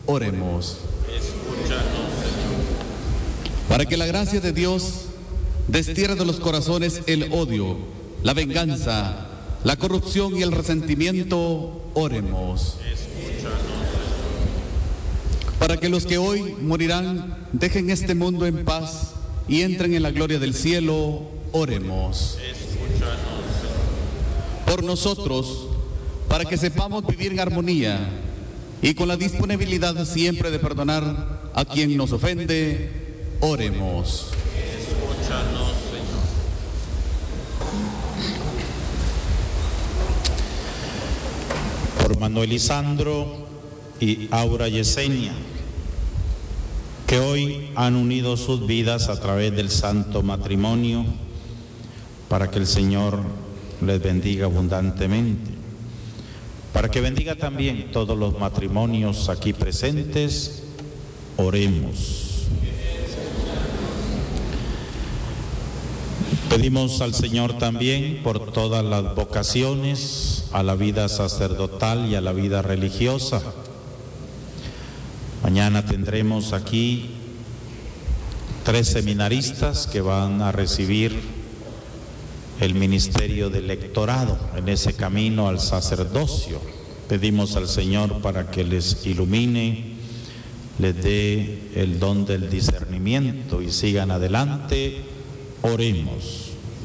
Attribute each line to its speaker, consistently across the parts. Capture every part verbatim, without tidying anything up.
Speaker 1: oremos.
Speaker 2: Escúchanos, Señor.
Speaker 1: Para que la gracia de Dios destierre de los corazones el odio, la venganza, la corrupción y el resentimiento, oremos.
Speaker 2: Escúchanos, Señor.
Speaker 1: Para que los que hoy morirán dejen este mundo en paz y entren en la gloria del cielo, oremos.
Speaker 2: Escúchanos, Señor.
Speaker 1: Por nosotros, para que sepamos vivir en armonía y con la disponibilidad siempre de perdonar a quien nos ofende, oremos.
Speaker 2: Escúchanos, Señor.
Speaker 3: Por Manuel Lisandro y Aura Yesenia, que hoy han unido sus vidas a través del santo matrimonio, para que el Señor les bendiga abundantemente, para que bendiga también todos los matrimonios aquí presentes, oremos. Pedimos al Señor también por todas las vocaciones a la vida sacerdotal y a la vida religiosa. Mañana tendremos aquí tres seminaristas que van a recibir el ministerio de lectorado en ese camino al sacerdocio. Pedimos al Señor para que les ilumine, les dé el don del discernimiento y sigan adelante. Oremos.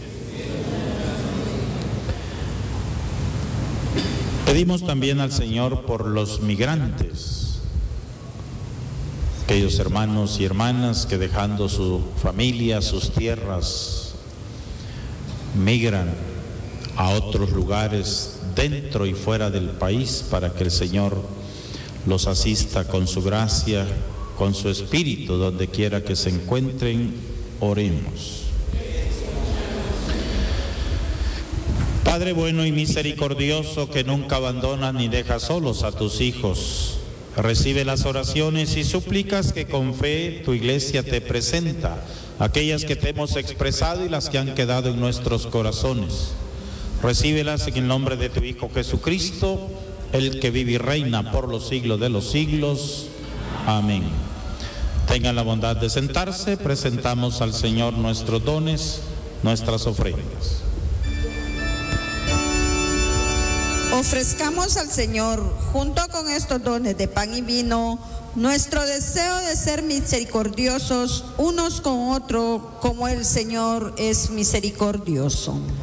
Speaker 3: Pedimos también al Señor por los migrantes, aquellos hermanos y hermanas que dejando su familia, sus tierras, migran a otros lugares dentro y fuera del país, para que el Señor los asista con su gracia, con su espíritu, donde quiera que se encuentren. Oremos. Padre bueno y misericordioso, que nunca abandonas ni dejas solos a tus hijos, recibe las oraciones y súplicas que con fe tu iglesia te presenta, aquellas que te hemos expresado y las que han quedado en nuestros corazones. Recíbelas en el nombre de tu Hijo Jesucristo, el que vive y reina por los siglos de los siglos. Amén. Tengan la bondad de sentarse. Presentamos al Señor nuestros dones, nuestras ofrendas.
Speaker 4: Ofrezcamos al Señor, junto con estos dones de pan y vino, nuestro deseo de ser misericordiosos unos con otros, como el Señor es misericordioso.